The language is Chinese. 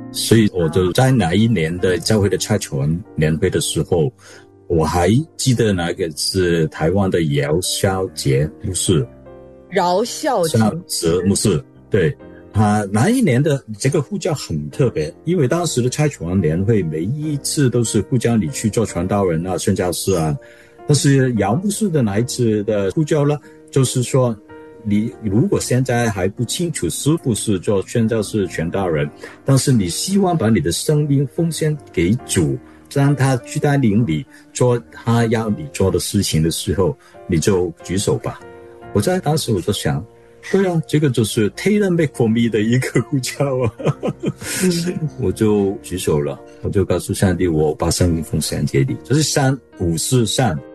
所以我就在那一年的教会的差传年会的时候，我还记得那个是台湾的姚孝杰牧师， 饶孝杰牧师，对，他那一年的这个呼叫很特别，因为当时的差传年会每一次都是呼叫你去做传道人啊、宣教士啊，但是姚牧师的那一次的呼叫呢，就是说你如果现在还不清楚是不是做宣教士、传道人，但是你希望把你的生命奉献给主，让他去带领你做他要你做的事情的时候，你就举手吧。我在当时我就想，对啊，这个就是 tailor make for me 的一个呼叫啊，我就举手了，我就告诉上帝，我把生命奉献给你，就是3、5、4、3，